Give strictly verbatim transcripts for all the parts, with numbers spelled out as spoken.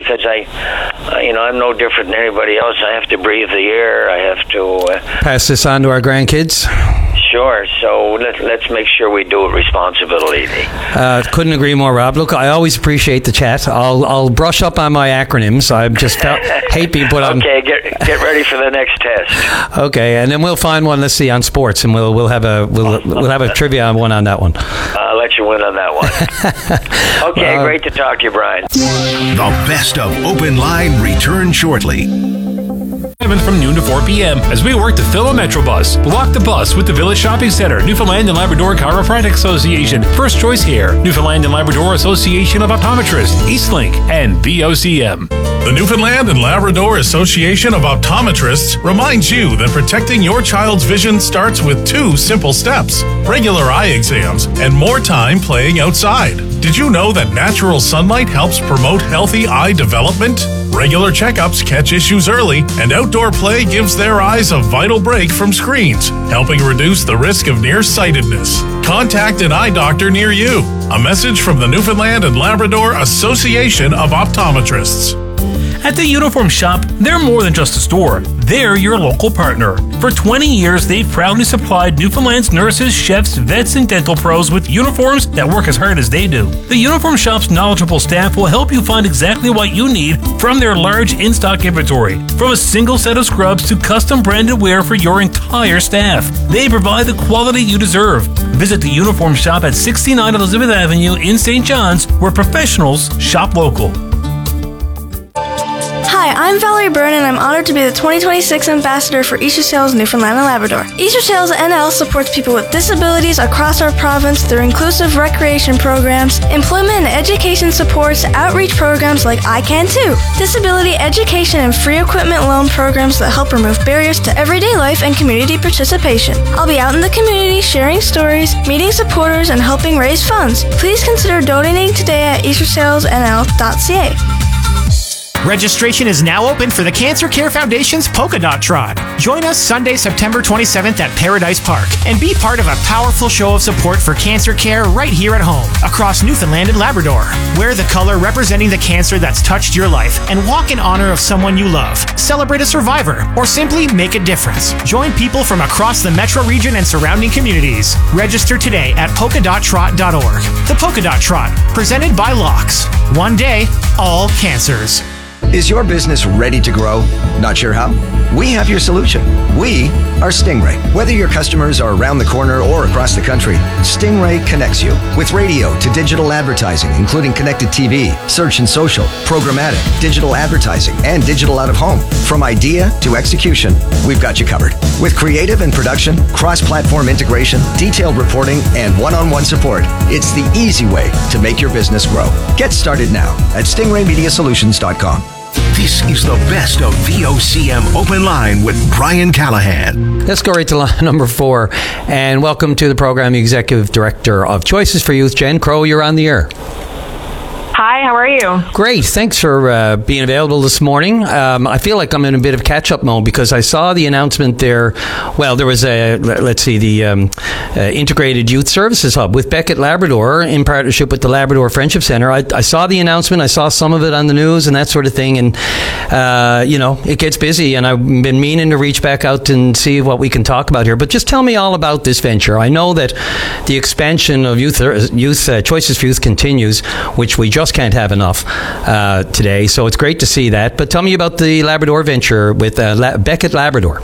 because I, uh, you know, I'm no different than anybody else. I have to breathe the air. I have to uh, pass this on to our grandkids. Sure. So let, let's make sure we do it responsibly. Uh, couldn't agree more, Rob. Look, I always appreciate the chat. I'll I'll brush up on my acronyms. I just felt, hate me, but I'm okay. Get get ready for the next test. Okay, and then we'll find one. Let's see on sports, and we'll we'll have a we'll we'll have a trivia one on that one. I'll let you win on that one. Okay, uh, great to talk to you, Brian. The best of Open Line return shortly. From noon to four p.m. as we work to fill a Metrobus. Block the bus with the Village Shopping Center, Newfoundland and Labrador Chiropractic Association, First Choice Hair, Newfoundland and Labrador Association of Optometrists, Eastlink, and V O C M. The Newfoundland and Labrador Association of Optometrists reminds you that protecting your child's vision starts with two simple steps: regular eye exams and more time playing outside. Did you know that natural sunlight helps promote healthy eye development? Regular checkups catch issues early, and outdoor play gives their eyes a vital break from screens, helping reduce the risk of nearsightedness. Contact an eye doctor near you. A message from the Newfoundland and Labrador Association of Optometrists. At the Uniform Shop, they're more than just a store. They're your local partner. For twenty years, they've proudly supplied Newfoundland's nurses, chefs, vets, and dental pros with uniforms that work as hard as they do. The Uniform Shop's knowledgeable staff will help you find exactly what you need from their large in-stock inventory. From a single set of scrubs to custom branded wear for your entire staff, they provide the quality you deserve. Visit the Uniform Shop at sixty-nine Elizabeth Avenue in Saint John's, where professionals shop local. Hi, I'm Valerie Byrne, and I'm honored to be the twenty twenty-six ambassador for Easter Sales Newfoundland and Labrador. Easter Sales N L supports people with disabilities across our province through inclusive recreation programs, employment and education supports, outreach programs like I Can Too, disability education and free equipment loan programs that help remove barriers to everyday life and community participation. I'll be out in the community sharing stories, meeting supporters, and helping raise funds. Please consider donating today at easter sales n l dot c a. Registration is now open for the Cancer Care Foundation's Polka Dot Trot. Join us Sunday, September twenty-seventh at Paradise Park and be part of a powerful show of support for cancer care right here at home across Newfoundland and Labrador. Wear the color representing the cancer that's touched your life and walk in honor of someone you love. Celebrate a survivor or simply make a difference. Join people from across the metro region and surrounding communities. Register today at polka dot trot dot org. The Polka Dot Trot, presented by Locks. One day, all cancers. Is your business ready to grow? Not sure how? We have your solution. We are Stingray. Whether your customers are around the corner or across the country, Stingray connects you with radio to digital advertising, including connected T V, search and social, programmatic, digital advertising, and digital out of home. From idea to execution, we've got you covered. With creative and production, cross-platform integration, detailed reporting, and one-on-one support, it's the easy way to make your business grow. Get started now at stingray media solutions dot com. This is the best of V O C M Open Line with Brian Callahan. Let's go right to line number four. And welcome to the program, Executive Director of Choices for Youth, Jen Crow. You're on the air. Hi, how are you? Great. Thanks for uh, being available this morning. Um, I feel like I'm in a bit of catch-up mode because I saw the announcement there. Well, there was a, let's see, the um, uh, Integrated Youth Services Hub with Beckett Labrador in partnership with the Labrador Friendship Center. I, I saw the announcement. I saw some of it on the news and that sort of thing. And, uh, you know, it gets busy. And I've been meaning to reach back out and see what we can talk about here. But just tell me all about this venture. I know that the expansion of youth, youth uh, Choices for Youth continues, which we just can't have enough uh, today, so it's great to see that. But tell me about the Labrador venture with uh, La- Beckett Labrador.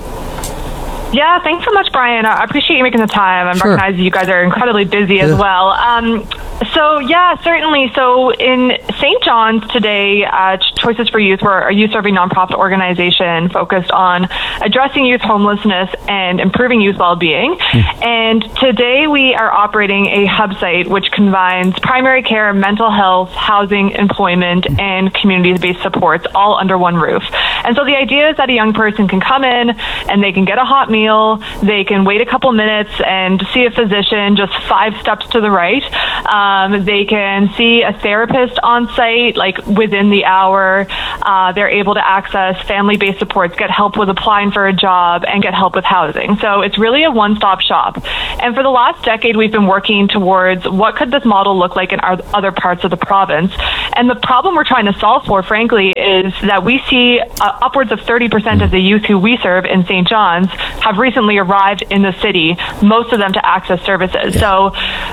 Yeah, thanks so much, Brian. I appreciate you making the time. I Sure. recognize you guys are incredibly busy as Yeah. well. Um, so, yeah, certainly. So in Saint John's today, uh, Choices for Youth, we're a youth-serving nonprofit organization focused on addressing youth homelessness and improving youth well-being. Mm. And today we are operating a hub site which combines primary care, mental health, housing, employment, and community-based supports all under one roof. And so the idea is that a young person can come in and they can get a hot meal. They can wait a couple minutes and see a physician just five steps to the right. Um, they can see a therapist on site, like within the hour. Uh, they're able to access family-based supports, get help with applying for a job, and get help with housing. So it's really a one-stop shop. And for the last decade, we've been working towards what could this model look like in our other parts of the province. And the problem we're trying to solve for, frankly, is that we see uh, upwards of thirty percent of the youth who we serve in Saint John's have recently arrived in the city, most of them to access services. So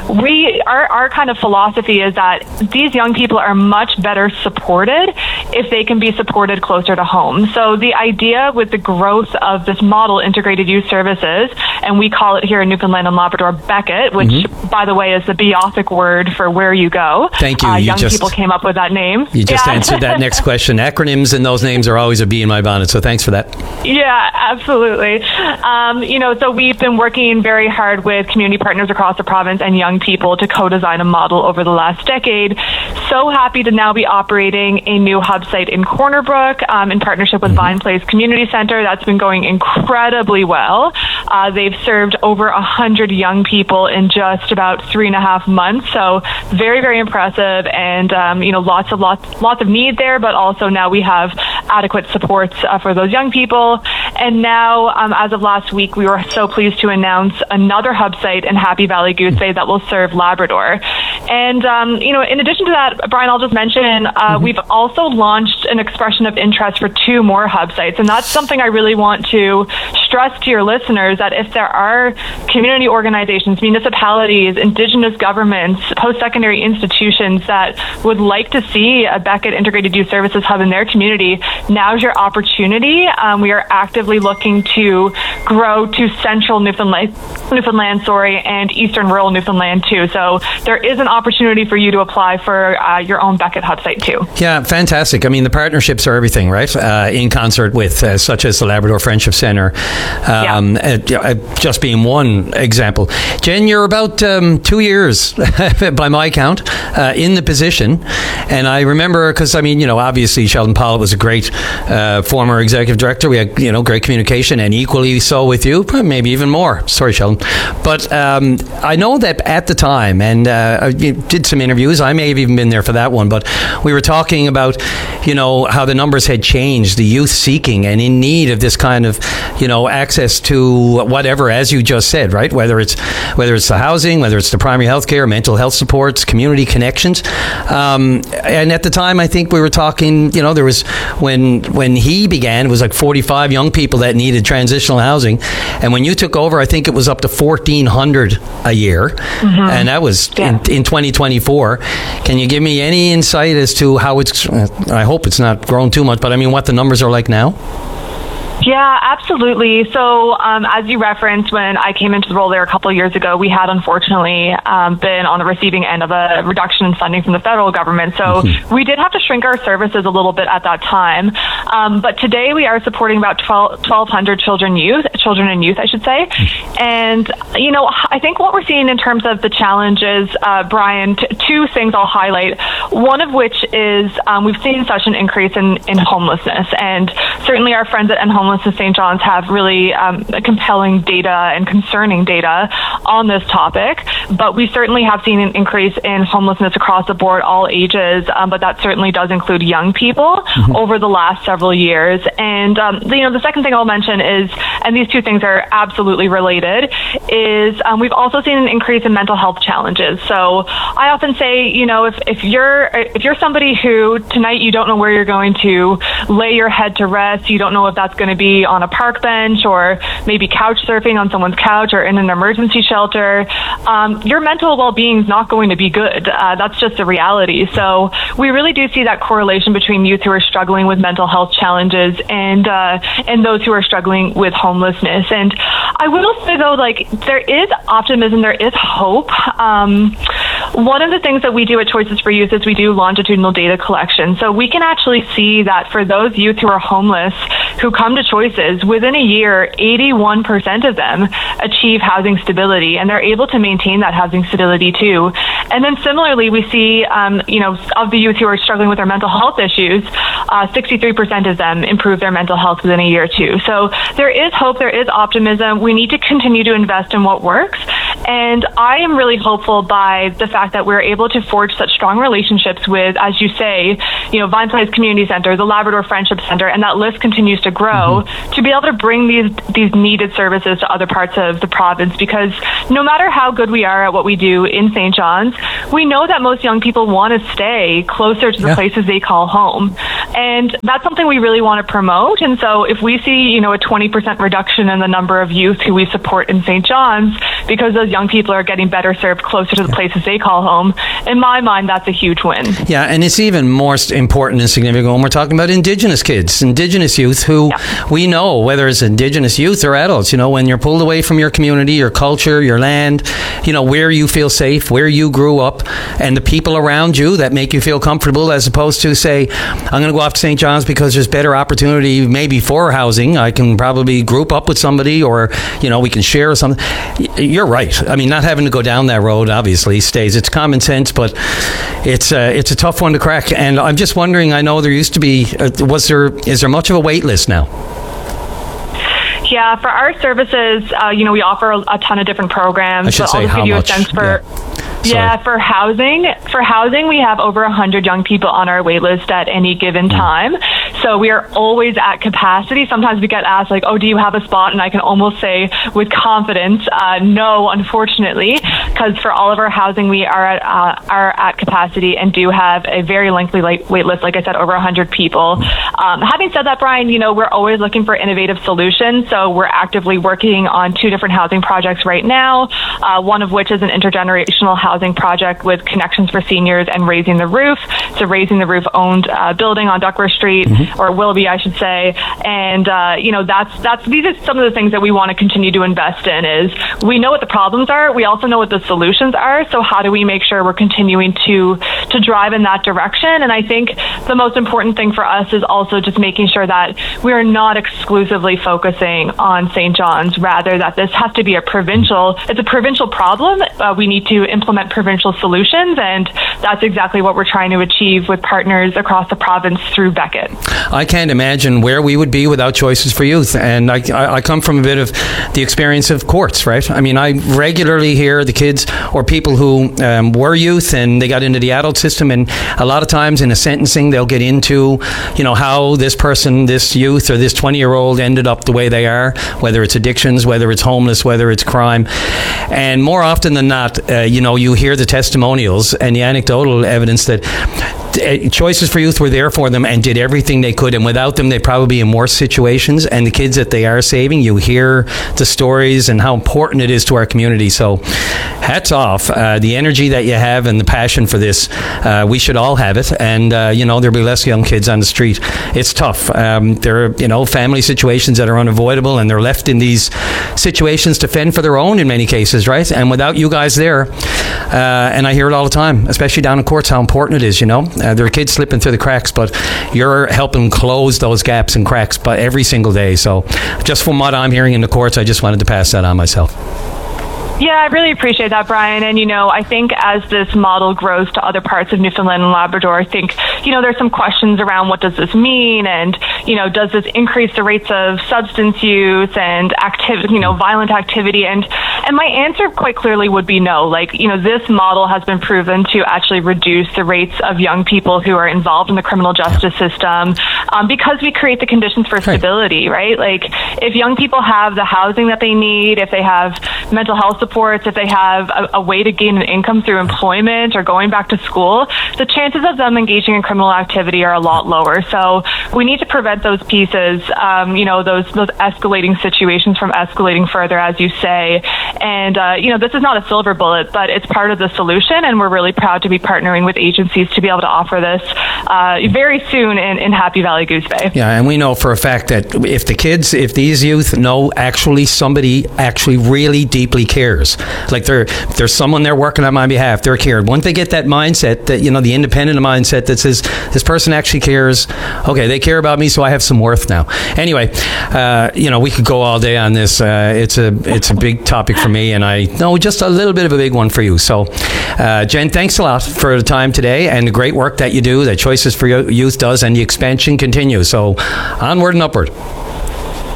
we, our, our kind of philosophy is that these young people are much better supported if they can be supported closer to home. So the idea with the growth of this model, Integrated Youth Services, and we call it here in Newfoundland and Labrador Beckett, which, mm-hmm. by the way, is the Beothuk word for where you go. Thank you. Uh, you young just, people came up with that name. You just yeah. answered that next question. Acronyms and those names are always a bee in my bonnet, so thanks for that. Yeah, absolutely. Um, you know, so we've been working very hard with community partners across the province and young people to co-design a model over the last decade. So happy to now be operating a new hub site in Corner Brook um, in partnership with mm-hmm. Vine Place Community Center. That's been going incredibly well. Uh, they've served over a hundred young people in just about three and a half months. So very, very impressive, and um, you know, lots of lots lots of need there, but also now we have adequate supports uh, for those young people. And now, um, as of last week, we were so pleased to announce another hub site in Happy Valley Goose Bay that will serve Labrador. And um, you know, in addition to that, Brian, I'll just mention uh, mm-hmm. we've also launched an expression of interest for two more hub sites, and that's something I really want to stress to your listeners, that if there are community organizations, municipalities, Indigenous governments, post-secondary institutions that would like to see a Beckett Integrated Youth Services hub in their community, now's your opportunity. Um, we are actively looking to grow to central Newfoundland, Newfoundland, sorry, and eastern rural Newfoundland too. So there is an opportunity for you to apply for uh, your own Beckett hub site too. Yeah, fantastic. I mean, the partnerships are everything, right? Uh, in concert with uh, such as the Labrador Friendship Center, um, yeah. uh, just being one example. Jen, you're about um, two years, by my count, uh, in the position. And I remember, because, I mean, you know, obviously Sheldon Pollitt was a great uh, former executive director. We had, you know, great communication, and equally so with you, maybe even more. Sorry, Sheldon. But um, I know that at the time, and uh, you did some interviews, I may have even been there for that one, but we were talking about, you know, how the numbers had changed, the youth seeking and in need of this kind of, you know, access to whatever, as you just said, right? Whether it's whether it's the housing, whether it's the primary health care, mental health supports, community connections. Um, and at the time, I think we were talking, you know, there was, when when he began, it was like forty-five young people that needed transitional housing. And when you took over, I think it was up to fourteen hundred a year. Mm-hmm. And that was yeah. in, in twenty twenty-four. Can you give me any insight as to how it's, I hope it's not grown too much, but I mean, what the numbers are like now? Yeah, absolutely. So um, as you referenced, when I came into the role there a couple of years ago, we had unfortunately um, been on the receiving end of a reduction in funding from the federal government. So mm-hmm. we did have to shrink our services a little bit at that time. Um, but today we are supporting about twelve hundred children, youth, children and youth, I should say. And, you know, I think what we're seeing in terms of the challenges, uh, Brian, t- two things I'll highlight. One of which is um, we've seen such an increase in, in homelessness. And certainly our friends at End Homelessness to Saint John's have really um, compelling data and concerning data on this topic, but we certainly have seen an increase in homelessness across the board, all ages, um, but that certainly does include young people mm-hmm. over the last several years. And um, you know, the second thing I'll mention is, and these two things are absolutely related, is um, we've also seen an increase in mental health challenges. So I often say, you know, if, if you're if you're somebody who tonight you don't know where you're going to lay your head to rest, you don't know if that's going to be on a park bench or maybe couch surfing on someone's couch or in an emergency shelter, um, your mental well-being is not going to be good. Uh, that's just a reality. So we really do see that correlation between youth who are struggling with mental health challenges and uh, and those who are struggling with homelessness. And I will say, though, like, there is optimism, there is hope. Um, one of the things that we do at Choices for Youth is we do longitudinal data collection. So we can actually see that for those youth who are homeless who come to Choices, within a year, eighty-one percent of them achieve housing stability, and they're able to maintain that housing stability too. And then similarly, we see, um, you know, of the youth who are struggling with their mental health issues, uh, sixty-three percent of them improve their mental health within a year too. So there is hope, there is optimism. We need to continue to invest in what works. And I am really hopeful by the fact that we're able to forge such strong relationships with, as you say, you know, Vine Place Community Center, the Labrador Friendship Center, and that list continues to grow, mm-hmm. to be able to bring these these needed services to other parts of the province. Because no matter how good we are at what we do in Saint John's, we know that most young people want to stay closer to the yeah. places they call home. And that's something we really want to promote. And so if we see, you know, a twenty percent reduction in the number of youth who we support in Saint John's because those young people are getting better served closer to the places they call home, in my mind, that's a huge win. Yeah, and it's even more important and significant when we're talking about Indigenous kids, Indigenous youth who yeah. we know, whether it's Indigenous youth or adults, you know, when you're pulled away from your community, your culture, your land, you know, where you feel safe, where you grew up, and the people around you that make you feel comfortable, as opposed to, say, I'm going to go off to Saint John's because there's better opportunity maybe for housing. I can probably group up with somebody, or, you know, we can share something. You're right. I mean, not having to go down that road obviously stays. It's common sense, but it's a, it's a tough one to crack. And I'm just wondering, I know there used to be, uh, was there, is there much of a wait list now? Yeah, for our services, uh, you know, we offer a, a ton of different programs. I should so say I'll just how give you much. a sense for. Yeah. Yeah, for housing, for housing, we have over one hundred young people on our wait list at any given time. So we are always at capacity. Sometimes we get asked, like, oh, do you have a spot? And I can almost say with confidence, uh, no, unfortunately, because for all of our housing, we are at, uh, are at capacity and do have a very lengthy wait list, like I said, over one hundred people. Um, having said that, Brian, you know, we're always looking for innovative solutions. So we're actively working on two different housing projects right now, uh, one of which is an intergenerational housing housing project with Connections for Seniors and Raising the Roof. So Raising the Roof owned uh, building on Duckworth Street, mm-hmm. or Willoughby, I should say. And, uh, you know, that's, that's, these are some of the things that we want to continue to invest in. Is we know what the problems are. We also know what the solutions are. So how do we make sure we're continuing to, to drive in that direction? And I think the most important thing for us is also just making sure that we are not exclusively focusing on Saint John's, rather that this has to be a provincial, it's a provincial problem. Uh, we need to implement provincial solutions, and that's exactly what we're trying to achieve with partners across the province through Beckett. I can't imagine where we would be without Choices for Youth, and I, I come from a bit of the experience of courts, right? I mean, I regularly hear the kids or people who um, were youth and they got into the adult system, and a lot of times in a sentencing they'll get into, you know, how this person, this youth or this twenty-year-old ended up the way they are, whether it's addictions, whether it's homeless, whether it's crime. And more often than not, uh, you know, you hear the testimonials and the anecdotal evidence that Choices for Youth were there for them and did everything they could, and without them they'd probably be in worse situations. And the kids that they are saving, you hear the stories and how important it is to our community. So hats off. Uh, the energy that you have and the passion for this, uh, we should all have it. And uh, you know, there'll be less young kids on the street. It's tough. Um, there are, you know, family situations that are unavoidable, and they're left in these situations to fend for their own in many cases, right? And without you guys there, uh, and I hear it all the time, especially down in courts, how important it is, you know. Uh, there are kids slipping through the cracks, but you're helping close those gaps and cracks by every single day. So just from what I'm hearing in the courts, I just wanted to pass that on myself. Yeah, I really appreciate that, Brian. And, you know, I think as this model grows to other parts of Newfoundland and Labrador, I think, you know, there's some questions around what does this mean? And, you know, does this increase the rates of substance use and activity, you know, violent activity? And, and my answer quite clearly would be no. Like, you know, this model has been proven to actually reduce the rates of young people who are involved in the criminal justice system, um, because we create the conditions for stability, right? Like, if young people have the housing that they need, if they have mental health support, Supports, if they have a, a way to gain an income through employment or going back to school, the chances of them engaging in criminal activity are a lot lower. So we need to prevent those pieces, um, you know, those those escalating situations from escalating further, as you say. And, uh, you know, this is not a silver bullet, but it's part of the solution, and we're really proud to be partnering with agencies to be able to offer this uh, very soon in, in Happy Valley Goose Bay. Yeah, and we know for a fact that if the kids, if these youth know actually somebody actually really deeply cares, like there, there's someone there working on my behalf, they're cared. Once they get that mindset, that, you know, the independent mindset that says this person actually cares, okay, they care about me, so I have some worth now. Anyway, uh, you know, we could go all day on this. Uh, it's a it's a big topic for me, and I know just a little bit of a big one for you. So, uh, Jen, thanks a lot for the time today and the great work that you do, that Choices for Youth does, and the expansion continues. So, onward and upward.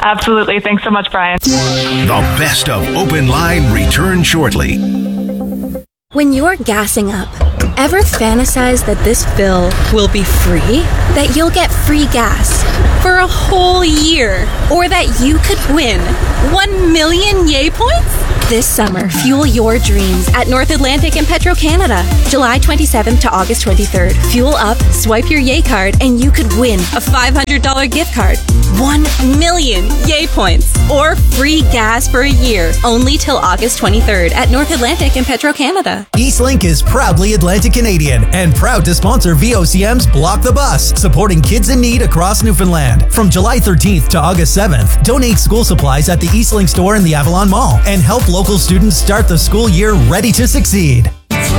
Absolutely. Thanks so much, Brian. The best of Open Line returns shortly. When you're gassing up, ever fantasize that this fill will be free? That you'll get free gas for a whole year? Or that you could win one million yay points? This summer, fuel your dreams at North Atlantic and Petro-Canada. July twenty-seventh to August twenty-third. Fuel up, swipe your yay card, and you could win a five hundred dollars gift card, one million yay points, or free gas for a year. Only till August twenty-third at North Atlantic and Petro-Canada. Eastlink is proudly Atlantic Canadian and proud to sponsor V O C M's Block the Bus, supporting kids in need across Newfoundland. From July thirteenth to August seventh, donate school supplies at the Eastlink store in the Avalon Mall and help local students start the school year ready to succeed.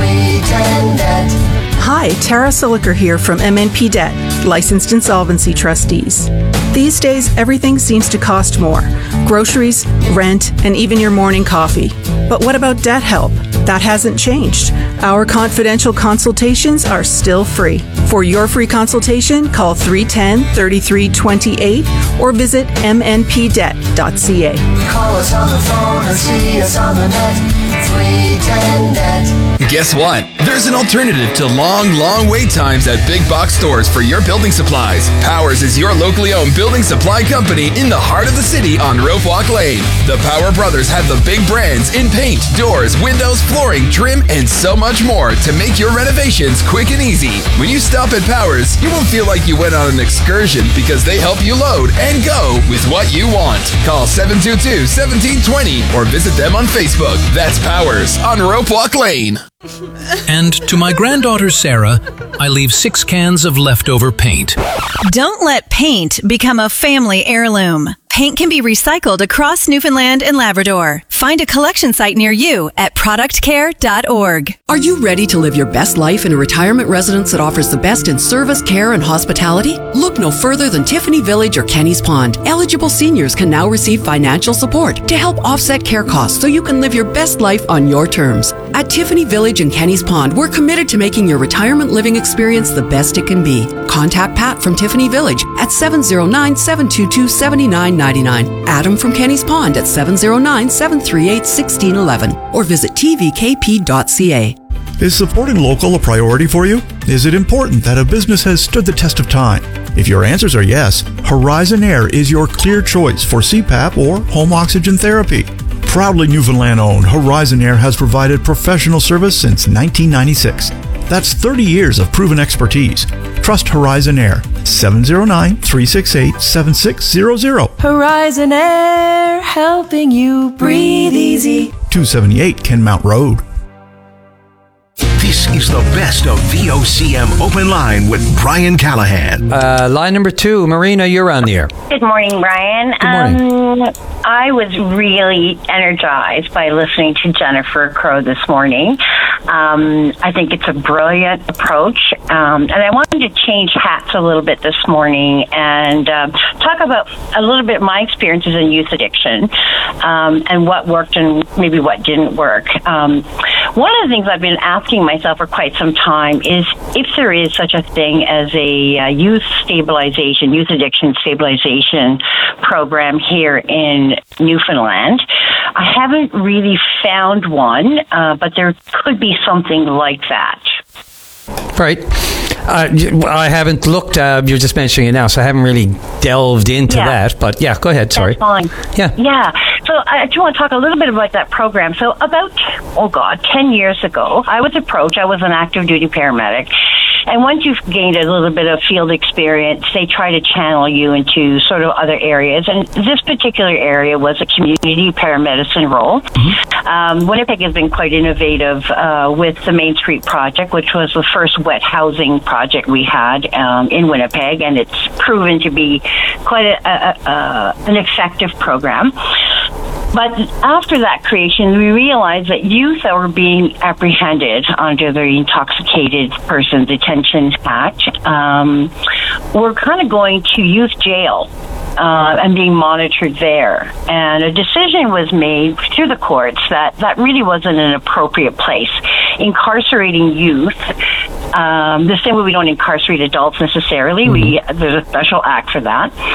Hi, Tara Siliker here from M N P Debt, licensed insolvency trustees. These days, everything seems to cost more. Groceries, rent, and even your morning coffee. But what about debt help? That hasn't changed. Our confidential consultations are still free. For your free consultation, call three one zero, three three two eight or visit m n p debt dot c a. Call us on the phone or see us on the net. three ten net. Guess what? There's an alternative to long, long wait times at big box stores for your building supplies. Powers is your locally owned building supply company in the heart of the city on Rope Walk Lane. The Power Brothers have the big brands in paint, doors, windows, flooring, trim, and so much more to make your renovations quick and easy. When you stop at Powers, you won't feel like you went on an excursion because they help you load and go with what you want. Call seven two two, one seven two zero or visit them on Facebook. That's Powers on Rope Walk Lane. And to my granddaughter Sarah, I leave six cans of leftover paint. Don't let paint become a family heirloom. Paint can be recycled across Newfoundland and Labrador. Find a collection site near you at product care dot org. Are you ready to live your best life in a retirement residence that offers the best in service, care, and hospitality? Look no further than Tiffany Village or Kenny's Pond. Eligible seniors can now receive financial support to help offset care costs so you can live your best life on your terms. At Tiffany Village and Kenny's Pond, we're committed to making your retirement living experience the best it can be. Contact Pat from Tiffany Village at seven zero nine, seven two two, seven nine nine nine, Adam from Kenny's Pond at seven zero nine, seven three eight, one six one one, or visit t v k p dot c a. Is supporting local a priority for you? Is it important that a business has stood the test of time? If your answers are yes, Horizon Air is your clear choice for C PAP or home oxygen therapy. Proudly Newfoundland-owned, Horizon Air has provided professional service since nineteen ninety-six. That's thirty years of proven expertise. Trust Horizon Air. seven zero nine, three six eight, seven six zero zero. Horizon Air, helping you breathe easy. two seventy-eight Kenmount Road. This is the best of V O C M Open Line with Brian Callahan. Uh, line number two, Marina, you're on the air. Good morning, Brian. Good morning. Um, I was really energized by listening to Jennifer Crow this morning. Um, I think it's a brilliant approach. Um, and I wanted to change hats a little bit this morning and uh, talk about a little bit my experiences in youth addiction um, and what worked and maybe what didn't work. Um, one of the things I've been asking myself for quite some time is if there is such a thing as a uh, youth stabilization, youth addiction stabilization program here in Newfoundland. I haven't really found one, uh, but there could be something like that. Right. Uh, I haven't looked, uh, you're just mentioning it now, so I haven't really delved into Yeah. that. But yeah, go ahead, sorry. That's fine. Yeah. Yeah. So I just want to talk a little bit about that program. So about, oh God, ten years ago, I was approached. I was an active duty paramedic. And once you've gained a little bit of field experience, they try to channel you into sort of other areas. And this particular area was a community paramedicine role. Mm-hmm. Um, Winnipeg has been quite innovative uh, with the Main Street Project, which was the first wet housing project we had um, in Winnipeg. And it's proven to be quite a, a, a, an effective program. But after that creation, we realized that youth that were being apprehended under the Intoxicated Persons Detention Act um, were kind of going to youth jail uh, and being monitored there. And a decision was made through the courts that that really wasn't an appropriate place. Incarcerating youth, um, the same way we don't incarcerate adults necessarily, mm-hmm. we there's a special act for that.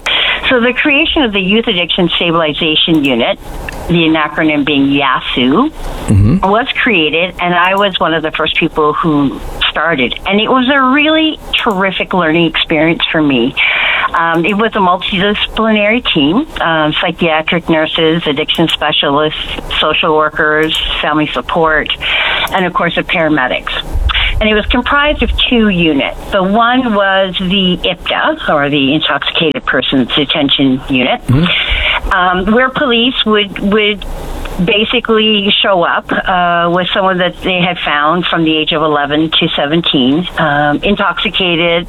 So the creation of the Youth Addiction Stabilization Unit, the acronym being YASU, mm-hmm. was created, and I was one of the first people who started. And it was a really terrific learning experience for me. Um, it was a multidisciplinary team, um, psychiatric nurses, addiction specialists, social workers, family support, and of course the paramedics. And it was comprised of two units. So one was the I P D A, or the Intoxicated Persons Detention Unit, mm-hmm. um, where police would would basically show up uh, with someone that they had found from the age of eleven to seventeen, um, intoxicated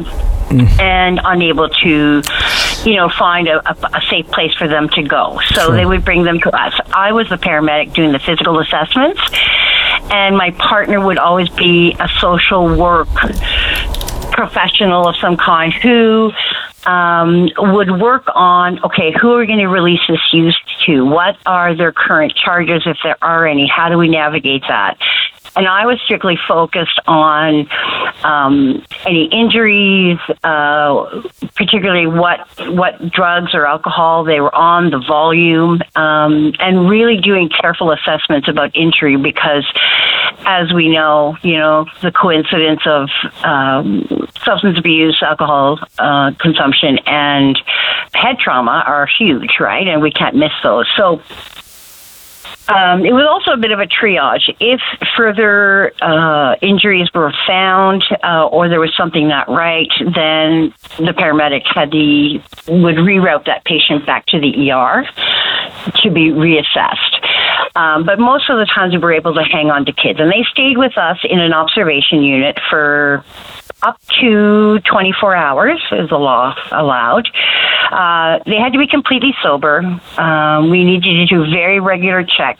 and unable to, you know, find a, a, a safe place for them to go. So sure. They would bring them to us. I was the paramedic doing the physical assessments, and my partner would always be a social work professional of some kind who um, would work on, okay, who are we going to release this youth to? What are their current charges, if there are any? How do we navigate that? And I was strictly focused on um, any injuries, uh, particularly what what drugs or alcohol they were on, the volume, um, and really doing careful assessments about injury because, as we know, you know, the coincidence of um, substance abuse, alcohol uh, consumption, and head trauma are huge, right? And we can't miss those. So Um, it was also a bit of a triage. If further uh, injuries were found uh, or there was something not right, then the paramedic had the would reroute that patient back to the E R to be reassessed. Um, but most of the times we were able to hang on to kids, and they stayed with us in an observation unit for up to twenty-four hours, as the law allowed. Uh, they had to be completely sober. Um, we needed to do very regular checks.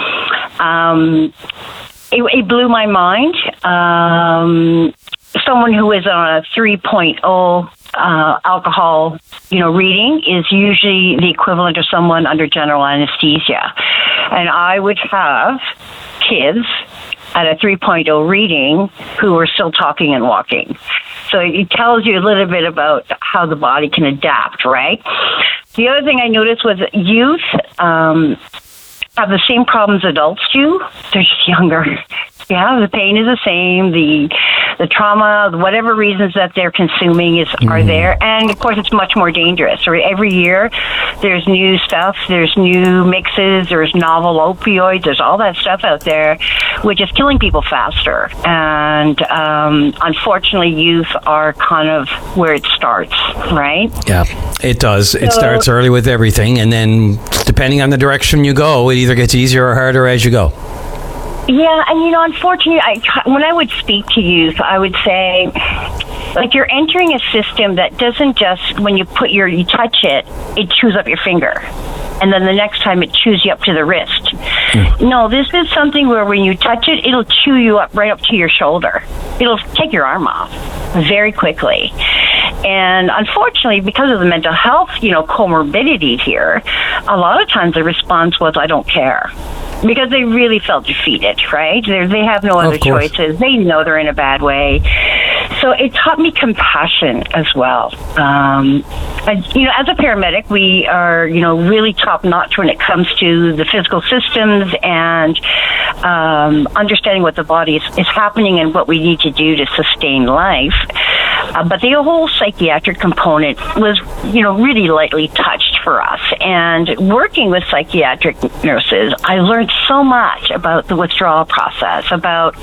Um, it, it blew my mind. Um, someone who is on a three point oh uh, alcohol, you know, reading is usually the equivalent of someone under general anesthesia. And I would have kids at a three point oh reading who were still talking and walking. So it tells you a little bit about how the body can adapt, right? The other thing I noticed was youth um, have the same problems adults do. They're just younger. Yeah, the pain is the same. The the trauma, whatever reasons that they're consuming is mm. are there. And, of course, it's much more dangerous. So every year there's new stuff. There's new mixes. There's novel opioids. There's all that stuff out there, which is killing people faster. And, um, unfortunately, youth are kind of where it starts, right? Yeah, it does. So, it starts early with everything. And then, depending on the direction you go, it either gets easier or harder as you go. Yeah, and you know, unfortunately, I, when I would speak to youth, I would say, like, you're entering a system that doesn't just, when you put your, you touch it, it chews up your finger. And then the next time it chews you up to the wrist. Mm. No, this is something where when you touch it, it'll chew you up right up to your shoulder. It'll take your arm off very quickly. And unfortunately, because of the mental health, you know, comorbidities here, a lot of times the response was, I don't care. Because they really felt defeated, right? They're, they have no other choices. They know they're in a bad way. So it taught me compassion as well. Um, and, you know, as a paramedic, we are, you know, really top-notch when it comes to the physical systems and um, understanding what the body is, is happening and what we need to do to sustain life. Uh, but the whole psychiatric component was, you know, really lightly touched for us. And working with psychiatric nurses, I learned so much about the withdrawal process, about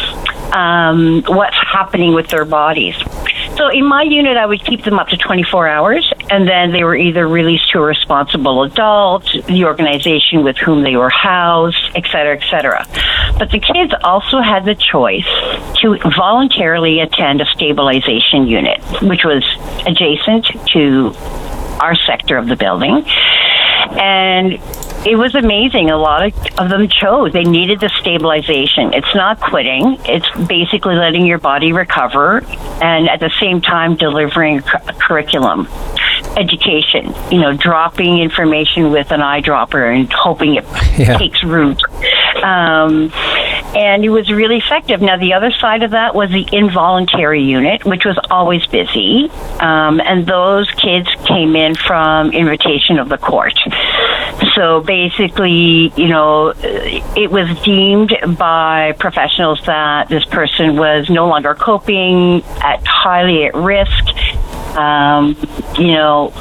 um, what's happening with their bodies. So in my unit, I would keep them up to twenty-four hours, and then they were either released to a responsible adult, the organization with whom they were housed, et cetera, et cetera. But the kids also had the choice to voluntarily attend a stabilization unit, which was adjacent to our sector of the building. And it was amazing. A lot of, of them chose. They needed the stabilization. It's not quitting. It's basically letting your body recover and at the same time delivering a curriculum, education, you know, dropping information with an eyedropper and hoping it yeah. takes root. Um, and it was really effective. Now, the other side of that was the involuntary unit, which was always busy, um, and those kids came in from invitation of the court. So basically, you know, it was deemed by professionals that this person was no longer coping, at highly at risk, um, you know,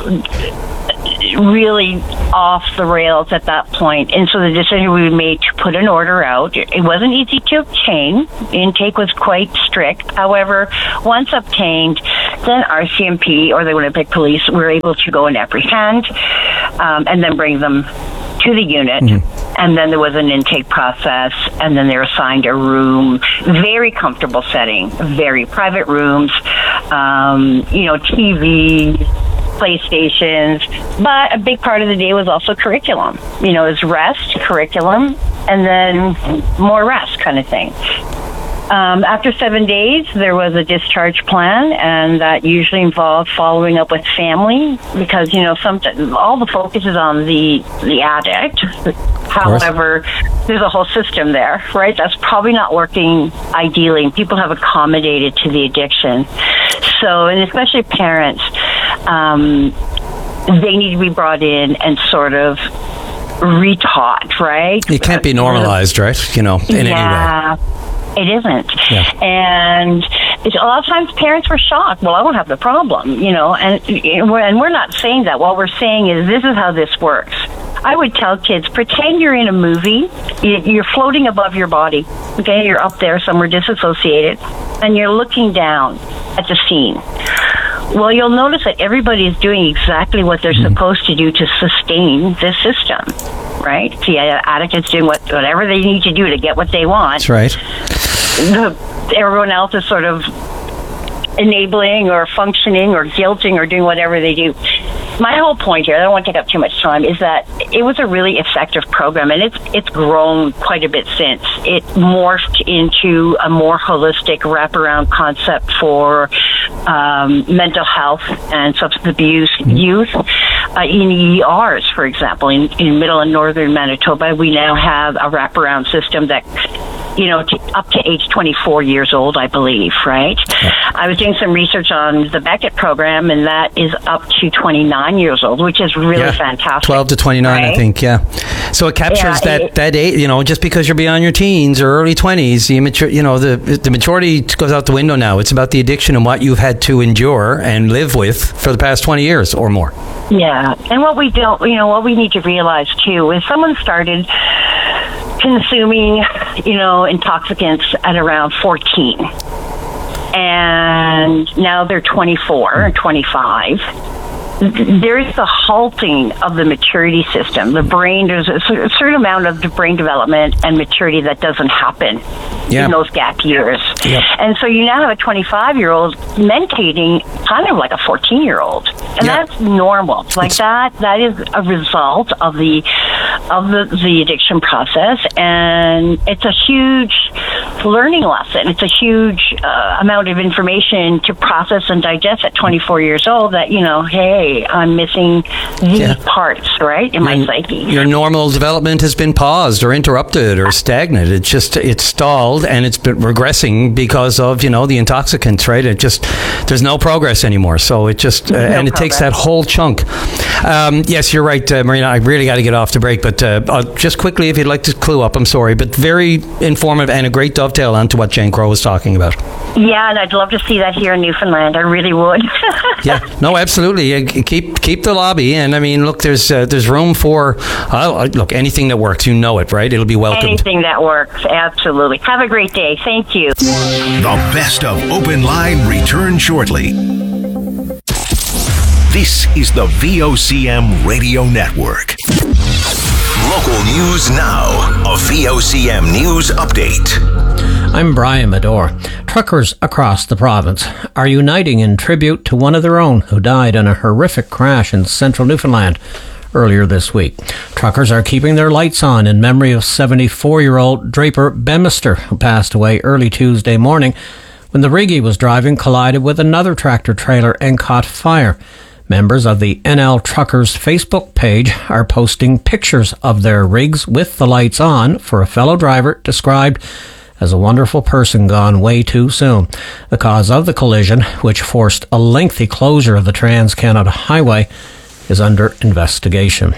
really off the rails at that point. And so the decision we made to put an order out, it wasn't easy to obtain. Intake was quite strict. However, once obtained, then R C M P or the Winnipeg Police were able to go and apprehend um, and then bring them to the unit. Mm-hmm. And then there was an intake process, and then they were assigned a room, very comfortable setting, very private rooms, um, you know, T V, PlayStations, but a big part of the day was also curriculum. You know, it was rest, curriculum, and then more rest kind of thing. Um, after seven days, there was a discharge plan, and that usually involved following up with family because, you know, some, all the focus is on the, the addict. However, there's a whole system there, right? That's probably not working ideally. People have accommodated to the addiction. So, and especially parents, um, they need to be brought in and sort of retaught, right? It can't be normalized, right? You know, in yeah. any way. It isn't. Yeah. And it's, a lot of times parents were shocked. Well, I don't have the problem, you know, and, and we're not saying that. What we're saying is this is how this works. I would tell kids, pretend you're in a movie. You're floating above your body. Okay, you're up there somewhere disassociated, and you're looking down at the scene. Well, you'll notice that everybody is doing exactly what they're mm-hmm. supposed to do to sustain this system, right? The addict is doing what, whatever they need to do to get what they want. That's right. The, everyone else is sort of enabling or functioning or guilting or doing whatever they do. My whole point here, I don't want to take up too much time, is that it was a really effective program, and it's it's grown quite a bit since. It morphed into a more holistic wraparound concept for um, mental health and substance abuse mm-hmm. youth. Uh, in E Rs, for example, in, in middle and northern Manitoba, we now have a wraparound system that, you know, to, up to age twenty-four years old, I believe, right? Yeah. I was doing some research on the Beckett program, and that is up to twenty-nine years old, which is really yeah. fantastic. twelve to twenty-nine, right? I think, yeah. So it captures yeah, that, it, that age, you know, just because you're beyond your teens or early twenties, the immature, you know, the, the maturity goes out the window now. It's about the addiction and what you've had to endure and live with for the past twenty years or more. Yeah, and what we don't, you know, what we need to realize, too, is someone started consuming, you know, intoxicants at around fourteen. And now they're twenty-four or twenty-five. There is the halting of the maturity system. The brain, there's a certain amount of the brain development and maturity that doesn't happen yeah. in those gap years. Yep. And so you now have a twenty-five-year-old mentating kind of like a fourteen-year-old. And yep. that's normal. Like that, that is a result of the of the, the addiction process. And it's a huge learning lesson. It's a huge uh, amount of information to process and digest at twenty-four years old that, you know, hey, I'm missing these yeah. parts, right, in your, my psyche. Your normal development has been paused or interrupted or stagnant. It's just, it's stalled and it's been regressing because of, you know, the intoxicants, right? It just, there's no progress anymore. So it just, uh, no and it progress. takes that whole chunk. Um, yes, you're right, uh, Marina. I really got to get off the break, but uh, uh, just quickly, if you'd like to clue up, I'm sorry, but very informative and a great dovetail onto what Jane Crow was talking about. Yeah, and I'd love to see that here in Newfoundland. I really would. Yeah, no, absolutely. Keep keep the lobby, and I mean, look, there's uh, there's room for uh, look anything that works. You know it, right? It'll be welcomed. Anything that works, absolutely. Have a great day. Thank you. The best of Open Line returns shortly. This is the V O C M Radio Network. Local news now. A V O C M news update. I'm Brian Medore. Truckers across the province are uniting in tribute to one of their own who died in a horrific crash in central Newfoundland earlier this week. Truckers are keeping their lights on in memory of seventy-four-year-old Draper Bemister, who passed away early Tuesday morning when the rig he was driving collided with another tractor trailer and caught fire. Members of the N L Truckers Facebook page are posting pictures of their rigs with the lights on for a fellow driver described as a wonderful person gone way too soon. The cause of the collision, which forced a lengthy closure of the Trans-Canada Highway, is under investigation.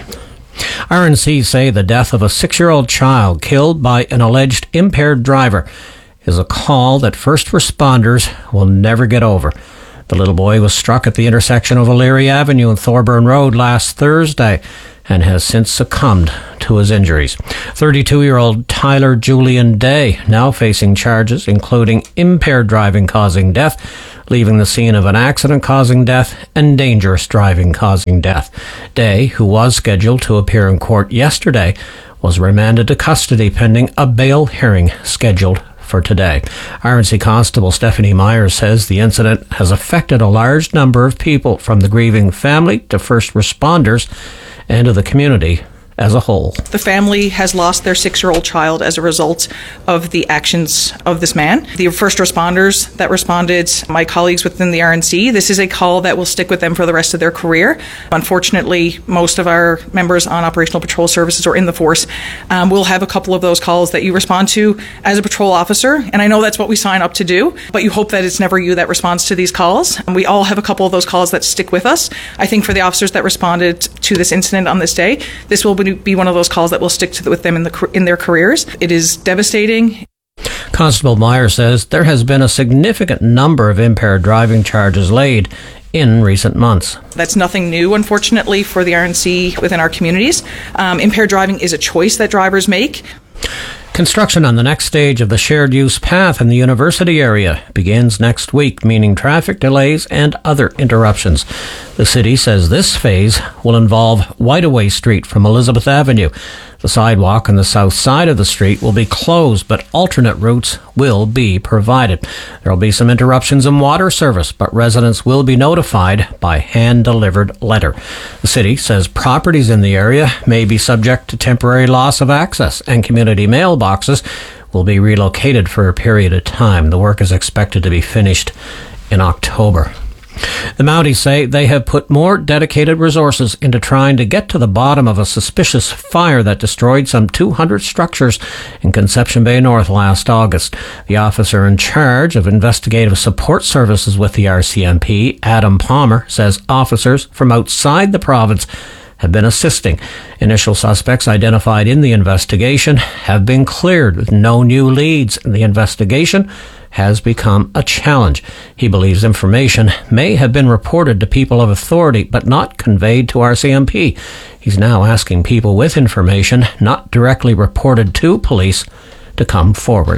R N C say the death of a six-year-old child killed by an alleged impaired driver is a call that first responders will never get over. The little boy was struck at the intersection of O'Leary Avenue and Thorburn Road last Thursday and has since succumbed to his injuries. thirty-two-year-old Tyler Julian Day now facing charges including impaired driving causing death, leaving the scene of an accident causing death, and dangerous driving causing death. Day, who was scheduled to appear in court yesterday, was remanded to custody pending a bail hearing scheduled for today. R N C Constable Stephanie Myers says the incident has affected a large number of people, from the grieving family to first responders and to the community as a whole. The family has lost their six-year-old child as a result of the actions of this man. The first responders that responded, my colleagues within the R N C, this is a call that will stick with them for the rest of their career. Unfortunately, most of our members on operational patrol services or in the force um, will have a couple of those calls that you respond to as a patrol officer, and I know that's what we sign up to do, but you hope that it's never you that responds to these calls. And we all have a couple of those calls that stick with us. I think for the officers that responded to this incident on this day, this will be one of those calls that will stick to the, with them in the in their careers. It is devastating. Constable Meyer says there has been a significant number of impaired driving charges laid in recent months. That's nothing new, unfortunately, for the R N C within our communities. Um, impaired driving is a choice that drivers make. Construction on the next stage of the shared use path in the university area begins next week, meaning traffic delays and other interruptions. The city says this phase will involve Whiteaway Street from Elizabeth Avenue. The sidewalk on the south side of the street will be closed, but alternate routes will be provided. There will be some interruptions in water service, but residents will be notified by hand-delivered letter. The city says properties in the area may be subject to temporary loss of access, and community mailboxes will be relocated for a period of time. The work is expected to be finished in October. The Mounties say they have put more dedicated resources into trying to get to the bottom of a suspicious fire that destroyed some two hundred structures in Conception Bay North last August. The officer in charge of investigative support services with the R C M P, Adam Palmer, says officers from outside the province have been assisting. Initial suspects identified in the investigation have been cleared with no new leads, and the investigation has become a challenge. He believes information may have been reported to people of authority but not conveyed to R C M P. He's now asking people with information not directly reported to police to come forward.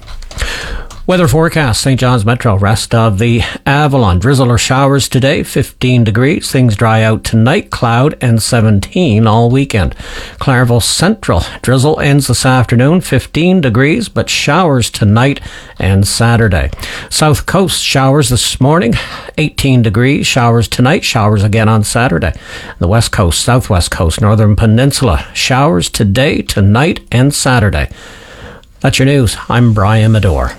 Weather forecast, Saint John's Metro, rest of the Avalon. Drizzle or showers today, fifteen degrees. Things dry out tonight, cloud and seventeen all weekend. Clareville Central, drizzle ends this afternoon, fifteen degrees, but showers tonight and Saturday. South Coast, showers this morning, eighteen degrees. Showers tonight, showers again on Saturday. The West Coast, Southwest Coast, Northern Peninsula, showers today, tonight and Saturday. That's your news. I'm Brian Medore.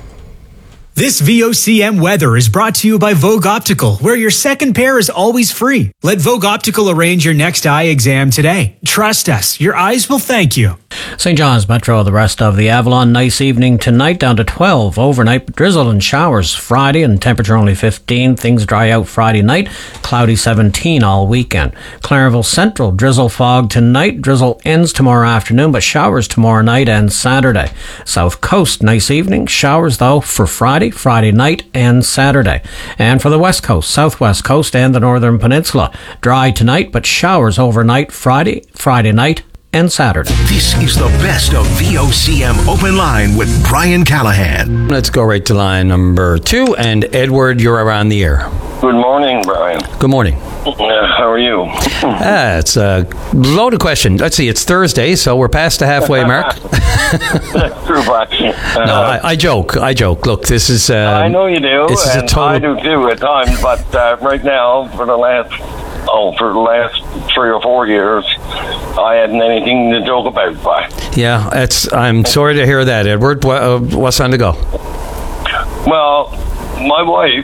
This V O C M weather is brought to you by Vogue Optical, where your second pair is always free. Let Vogue Optical arrange your next eye exam today. Trust us, your eyes will thank you. Saint John's Metro, the rest of the Avalon. Nice evening tonight, down to twelve. Overnight drizzle and showers Friday, and temperature only fifteen. Things dry out Friday night, cloudy seventeen all weekend. Clareville Central, drizzle fog tonight. Drizzle ends tomorrow afternoon, but showers tomorrow night and Saturday. South Coast, nice evening. Showers, though, for Friday, Friday night and Saturday. And for the West Coast, Southwest Coast and the Northern Peninsula, dry tonight, but showers overnight Friday, Friday night and Saturday. This is the best of V O C M Open Line with Brian Callahan. Let's go right to line number two. And Edward, you're around the air. Good morning, Brian. Good morning. Uh, how are you? Ah, it's a loaded question. Let's see, it's Thursday, so we're past the halfway mark. That's true, Brian. Uh, no, I, I joke. I joke. Look, this is... Um, I know you do, this is and a total... I do too at times, but uh, right now, for the last... Oh, for the last three or four years, I hadn't anything to joke about. By. Yeah, it's. I'm sorry to hear that, Edward. What, uh, what's on to go? Well, my wife,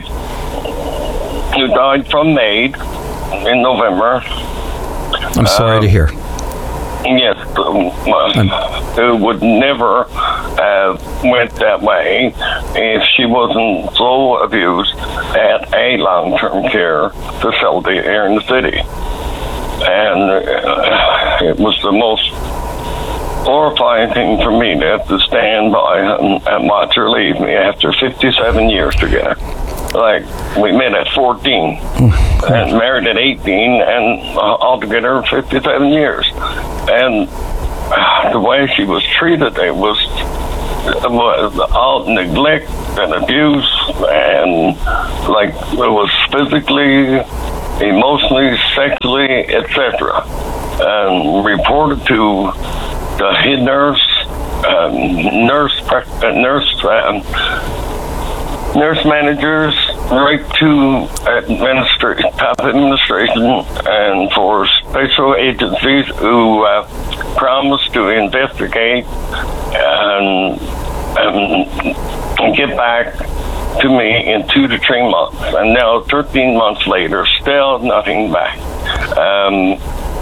who died from MAID in November. I'm sorry um, to hear. Yes, um, uh, who would never uh, went that way if she wasn't so abused at a long-term care facility here in the city. And uh, it was the most horrifying thing for me to have to stand by and, and watch her leave me after fifty-seven years together. Like, we met at fourteen and married at eighteen, and uh, altogether fifty-seven years. And uh, the way she was treated, it was, it was all neglect and abuse, and like it was physically, emotionally, sexually, et cetera. And reported to the head nurse, um, nurse, uh, nurse, um, nurse managers, right to administra- top administration, and for special agencies who uh, promised to investigate and, and, and get back to me in two to three months. And now, thirteen months later, still nothing back. Um,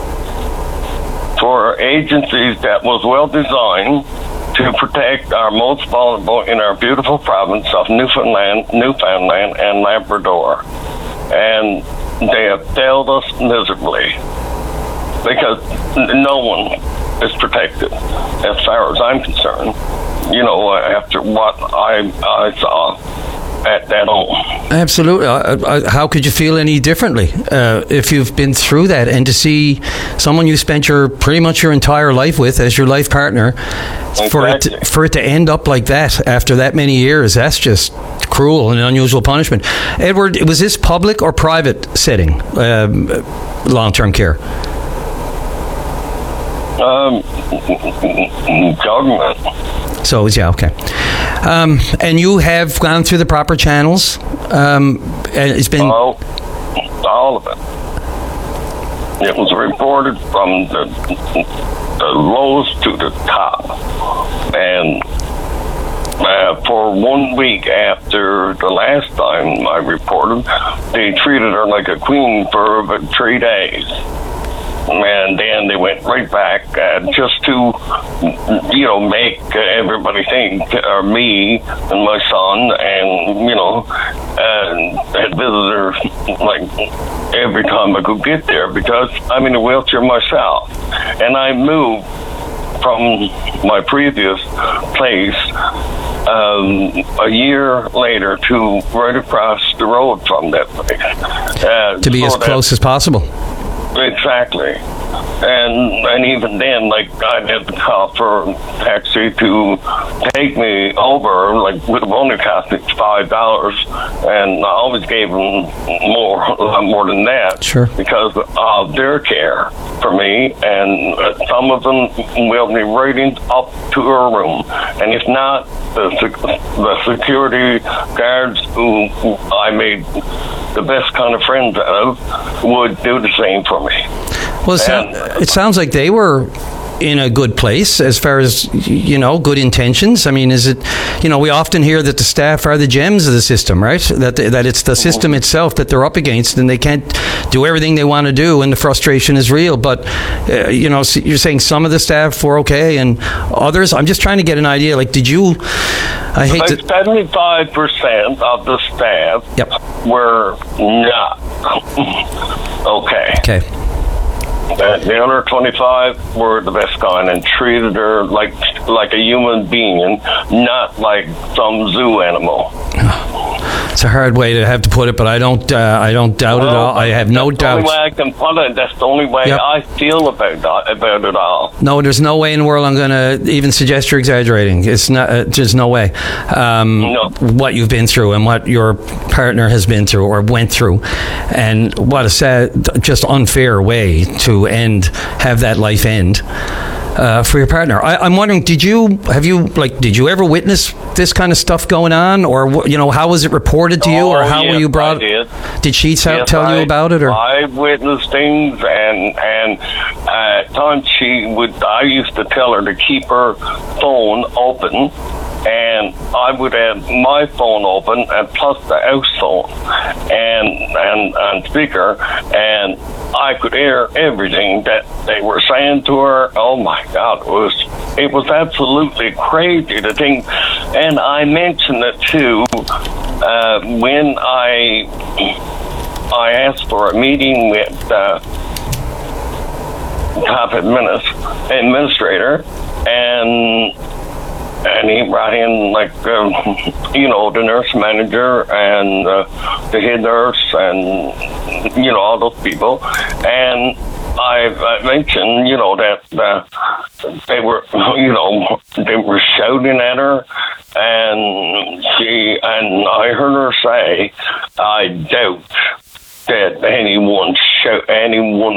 for agencies that was well designed to protect our most vulnerable in our beautiful province of Newfoundland, Newfoundland and Labrador. And they have failed us miserably because no one is protected as far as I'm concerned, you know, after what I, I saw at that home. Absolutely. Uh, uh, how could you feel any differently uh, if you've been through that, and to see someone you spent your pretty much your entire life with as your life partner, exactly. for it to, for it to end up like that after that many years? That's just cruel and unusual punishment. Edward, was this public or private setting, um, long-term care? Um, government. So, yeah, okay. Um, and you have gone through the proper channels? Um, and it's been... All, all of it. It was reported from the, the lowest to the top. And uh, for one week after the last time I reported, they treated her like a queen for about three days. And then they went right back uh, just to, you know, make everybody think, or me and my son, and, you know, and had visited like every time I could get there because I'm in a wheelchair myself. And I moved from my previous place um, a year later to right across the road from that place. Uh, to be so as close as possible. Exactly. And and even then, like, I'd have to call for a taxi to take me over, like, would have only cost me five dollars, and I always gave them more, a lot more than that. Sure. Because of their care for me, and uh, some of them wheeled me right in, up to her room. And if not, the, the security guards who I made the best kind of friends out of would do the same for me. Well, it, sound, it sounds like they were in a good place as far as, you know, good intentions. I mean, is it, you know, we often hear that the staff are the gems of the system, right? That that it's the system itself that they're up against, and they can't do everything they want to do, and the frustration is real. But, uh, you know, you're saying some of the staff were okay, and others, I'm just trying to get an idea. Like, did you, I hate like to... seventy-five percent of the staff yep. were not okay. Okay. And the other twenty-five were the best kind and treated her like like a human being, not like some zoo animal. It's a hard way to have to put it, but I don't uh, I don't doubt well, it all. I have no doubt. That's the only way I can put it. That's the only way yep. I feel about that, about it all. No, there's no way in the world I'm going to even suggest you're exaggerating. It's not. Uh, there's no way. Um, no. What you've been through and what your partner has been through or went through, and what a sad, just unfair way to end, have that life end. Uh, for your partner, I, I'm wondering, did you have you like did you ever witness this kind of stuff going on, or you know, how was it reported to you, oh, or how yes, were you brought? I did. Did she tell, yes, tell I, you about it, or I witnessed things, and and uh, at times she would. I used to tell her to keep her phone open and I would have my phone open and plus the house phone and and and speaker, and I could hear everything that they were saying to her. Oh my God, it was it was absolutely crazy to think. And I mentioned it too uh, when I I asked for a meeting with the top administ- administrator, and and he brought in, like, um, you know, the nurse manager and uh, the head nurse and, you know, all those people. And I, I mentioned, you know, that uh, they were, you know, they were shouting at her. And she, and I heard her say, I doubt that anyone shout, anyone